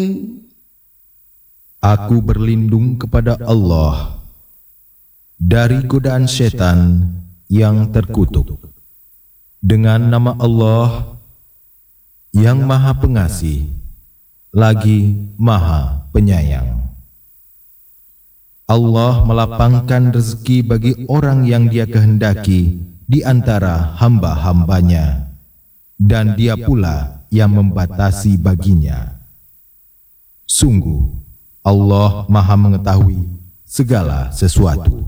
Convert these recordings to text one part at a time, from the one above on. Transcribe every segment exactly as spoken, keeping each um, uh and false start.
Aku berlindung kepada Allah dari godaan setan yang terkutuk. Dengan nama Allah yang Maha Pengasih lagi Maha Penyayang. Allah melapangkan rezeki bagi orang yang Dia kehendaki di antara hamba-hambanya, dan Dia pula yang membatasi baginya. Sungguh, Allah Maha mengetahui segala sesuatu.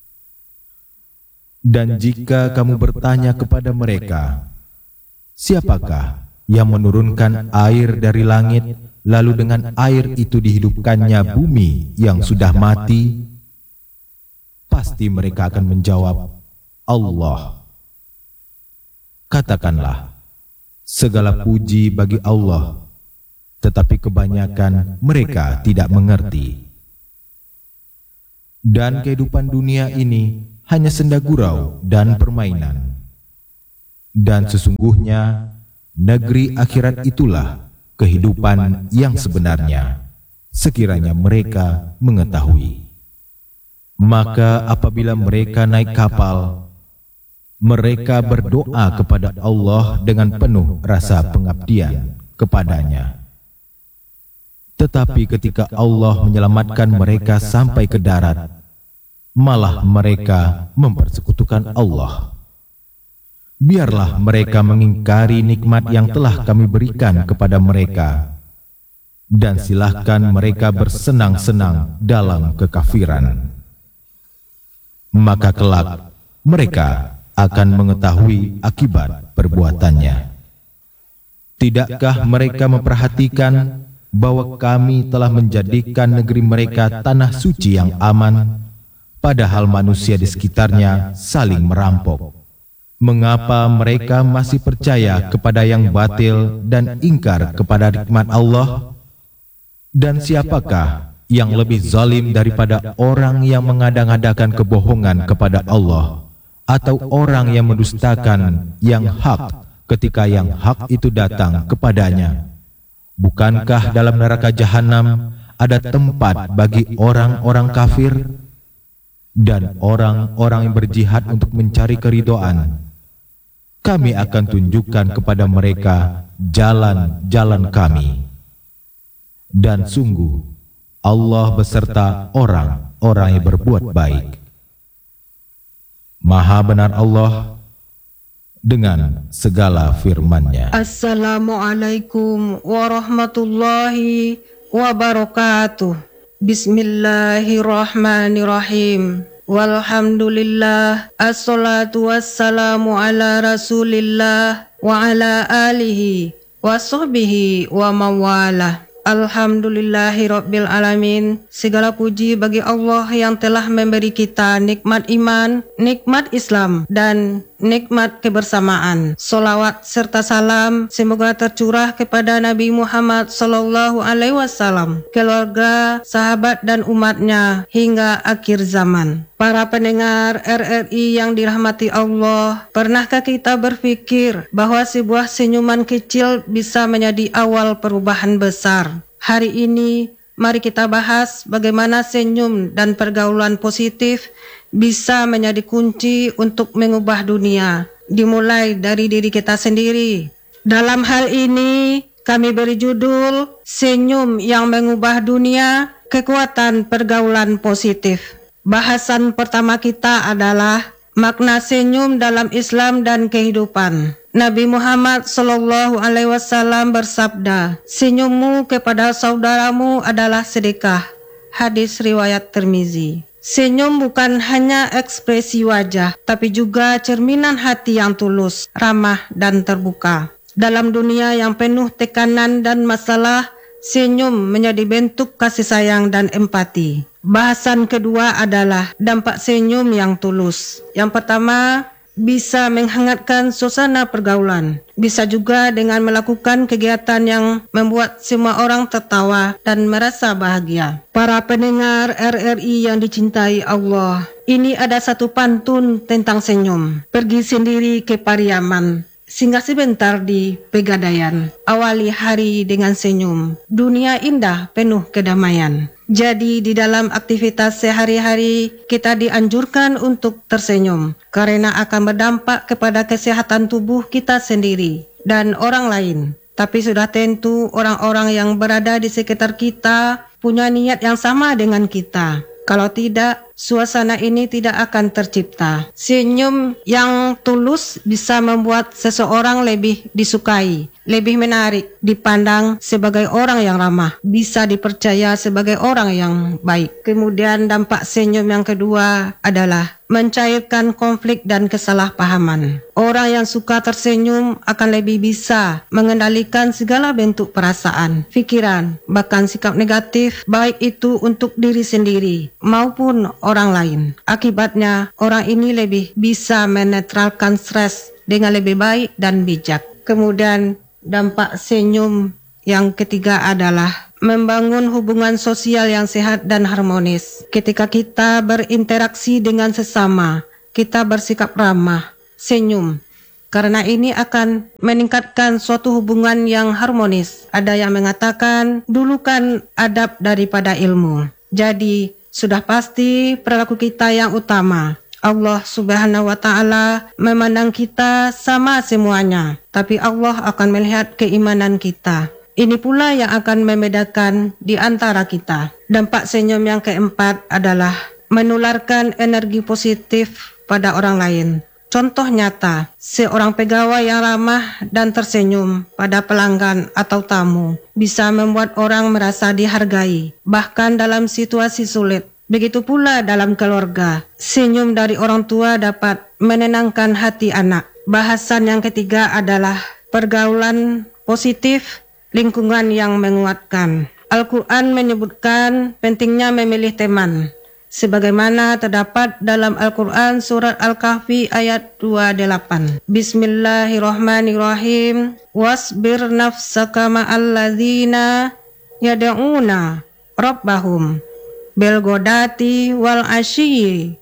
Dan jika kamu bertanya kepada mereka, siapakah yang menurunkan air dari langit, lalu dengan air itu dihidupkannya bumi yang sudah mati? Pasti mereka akan menjawab, Allah. Katakanlah, segala puji bagi Allah, tetapi kebanyakan mereka tidak mengerti. Dan kehidupan dunia ini hanya senda gurau dan permainan. Dan sesungguhnya negeri akhirat itulah kehidupan yang sebenarnya, sekiranya mereka mengetahui. Maka apabila mereka naik kapal, mereka berdoa kepada Allah dengan penuh rasa pengabdian kepadanya. Tetapi ketika Allah menyelamatkan mereka sampai ke darat, malah mereka mempersekutukan Allah. Biarlah mereka mengingkari nikmat yang telah kami berikan kepada mereka, dan silahkan mereka bersenang-senang dalam kekafiran. Maka kelak mereka akan mengetahui akibat perbuatannya. Tidakkah mereka memperhatikan bahwa kami telah menjadikan negeri mereka tanah suci yang aman, padahal manusia di sekitarnya saling merampok? Mengapa mereka masih percaya kepada yang batil dan ingkar kepada nikmat Allah? Dan siapakah yang lebih zalim daripada orang yang mengada-ngadakan kebohongan kepada Allah, atau orang yang mendustakan yang hak ketika yang hak itu datang kepadanya? Bukankah dalam neraka jahanam ada tempat bagi orang-orang kafir? Dan orang-orang yang berjihad untuk mencari keridhaan, kami akan tunjukkan kepada mereka jalan-jalan kami. Dan sungguh Allah beserta orang-orang yang berbuat baik. Maha benar Allah dengan segala firman-Nya. Assalamualaikum warahmatullahi wabarakatuh. Bismillahirrahmanirrahim. Walhamdulillah, assalatu wassalamu ala rasulillah wa ala alihi wa sahbihi wa mawalah. Alhamdulillahi Rabbil Alamin. Segala puji bagi Allah yang telah memberi kita nikmat iman, nikmat Islam, dan nikmat kebersamaan. Salawat serta salam semoga tercurah kepada Nabi Muhammad sallallahu alaihi wasallam, keluarga, sahabat, dan umatnya hingga akhir zaman. Para pendengar R R I yang dirahmati Allah, pernahkah kita berpikir bahwa sebuah senyuman kecil bisa menjadi awal perubahan besar? Hari ini, mari kita bahas bagaimana senyum dan pergaulan positif bisa menjadi kunci untuk mengubah dunia, dimulai dari diri kita sendiri. Dalam hal ini, kami beri judul Senyum yang Mengubah Dunia, Kekuatan Pergaulan Positif. Bahasan pertama kita adalah makna senyum dalam Islam dan kehidupan. Nabi Muhammad sallallahu alaihi wasallam bersabda, "Senyummu kepada saudaramu adalah sedekah." Hadis riwayat Tirmizi. Senyum bukan hanya ekspresi wajah, tapi juga cerminan hati yang tulus, ramah, dan terbuka. Dalam dunia yang penuh tekanan dan masalah, senyum menjadi bentuk kasih sayang dan empati. Bahasan kedua adalah dampak senyum yang tulus. Yang pertama, bisa menghangatkan suasana pergaulan. Bisa juga dengan melakukan kegiatan yang membuat semua orang tertawa dan merasa bahagia. Para pendengar R R I yang dicintai Allah, ini ada satu pantun tentang senyum. Pergi sendiri ke Pariaman, singgah sebentar di Pegadaian. Awali hari dengan senyum. Dunia indah penuh kedamaian. Jadi di dalam aktivitas sehari-hari kita dianjurkan untuk tersenyum karena akan berdampak kepada kesehatan tubuh kita sendiri dan orang lain. Tapi sudah tentu orang-orang yang berada di sekitar kita punya niat yang sama dengan kita. Kalau tidak, suasana ini tidak akan tercipta. Senyum yang tulus bisa membuat seseorang lebih disukai, lebih menarik, dipandang sebagai orang yang ramah, bisa dipercaya sebagai orang yang baik. Kemudian dampak senyum yang kedua adalah mencairkan konflik dan kesalahpahaman. Orang yang suka tersenyum akan lebih bisa mengendalikan segala bentuk perasaan, pikiran, bahkan sikap negatif, baik itu untuk diri sendiri maupun orang lain. Akibatnya, orang ini lebih bisa menetralkan stres dengan lebih baik dan bijak. Kemudian, dampak senyum yang ketiga adalah membangun hubungan sosial yang sehat dan harmonis. Ketika kita berinteraksi dengan sesama, kita bersikap ramah, senyum. Karena ini akan meningkatkan suatu hubungan yang harmonis. Ada yang mengatakan, dulukan adab daripada ilmu. Jadi, sudah pasti perilaku kita yang utama. Allah Subhanahu wa Ta'ala memandang kita sama semuanya, tapi Allah akan melihat keimanan kita. Ini pula yang akan membedakan di antara kita. Dampak senyum yang keempat adalah menularkan energi positif pada orang lain. Contoh nyata, seorang pegawai yang ramah dan tersenyum pada pelanggan atau tamu bisa membuat orang merasa dihargai, bahkan dalam situasi sulit. Begitu pula dalam keluarga, senyum dari orang tua dapat menenangkan hati anak. Bahasan yang ketiga adalah pergaulan positif, lingkungan yang menguatkan. Al-Quran menyebutkan pentingnya memilih teman, sebagaimana terdapat dalam Al-Quran surat Al-Kahfi ayat dua puluh delapan. Bismillahirrahmanirrahim. Wasbir nafsaka ma'alladzina yada'una rabbahum bilgodati wal asyi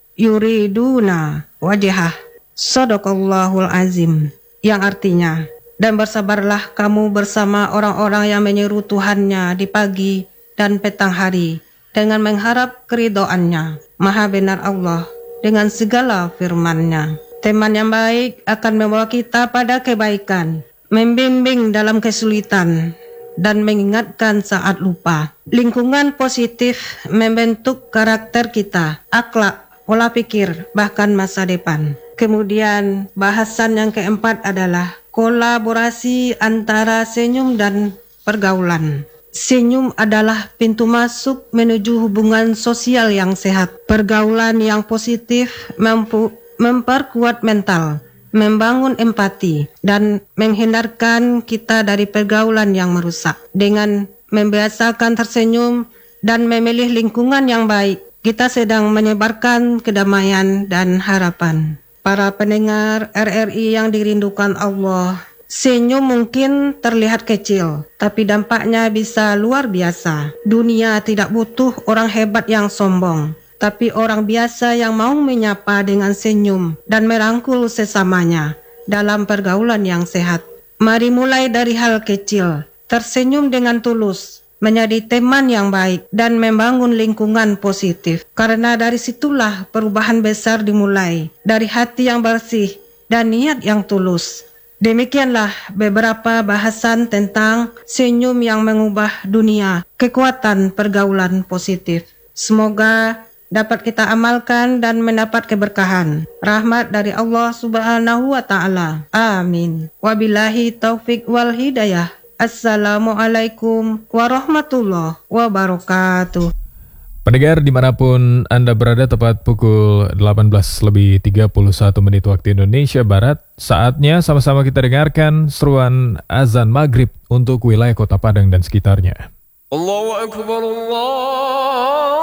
yuriduna wajhah. Shadaqallahul azim. Yang artinya, dan bersabarlah kamu bersama orang-orang yang menyeru Tuhannya di pagi dan petang hari dengan mengharap keridhoannya. Maha benar Allah dengan segala firman-Nya. Teman yang baik akan membawa kita pada kebaikan, membimbing dalam kesulitan, dan mengingatkan saat lupa. Lingkungan positif membentuk karakter kita, akhlak, pola pikir, bahkan masa depan. Kemudian bahasan yang keempat adalah kolaborasi antara senyum dan pergaulan. Senyum adalah pintu masuk menuju hubungan sosial yang sehat. Pergaulan yang positif mampu memperkuat mental, membangun empati, dan menghindarkan kita dari pergaulan yang merusak. Dengan membiasakan tersenyum dan memilih lingkungan yang baik, kita sedang menyebarkan kedamaian dan harapan. Para pendengar R R I yang dirindukan Allah, senyum mungkin terlihat kecil, tapi dampaknya bisa luar biasa. Dunia tidak butuh orang hebat yang sombong, tapi orang biasa yang mau menyapa dengan senyum dan merangkul sesamanya dalam pergaulan yang sehat. Mari mulai dari hal kecil, tersenyum dengan tulus, menjadi teman yang baik, dan membangun lingkungan positif. Karena dari situlah perubahan besar dimulai, dari hati yang bersih dan niat yang tulus. Demikianlah beberapa bahasan tentang senyum yang mengubah dunia, kekuatan pergaulan positif. Semoga dapat kita amalkan dan mendapat keberkahan, rahmat dari Allah Subhanahu wa Ta'ala. Amin. Wabillahi taufik wal hidayah. Assalamualaikum warahmatullahi wabarakatuh. Pendengar dimanapun Anda berada, tepat pukul delapan belas lebih tiga puluh satu menit waktu Indonesia Barat. Saatnya sama-sama kita dengarkan seruan azan maghrib untuk wilayah Kota Padang dan sekitarnya. Allahu Akbar, Allah.